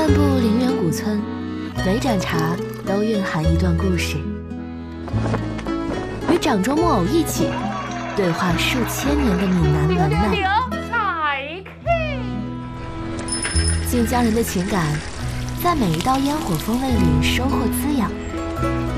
漫步陵园古村，每盏茶都蕴含一段故事。与掌中木偶一起对话数千年的闽南文呢，晋江人的情感，在每一道烟火风味里收获滋养。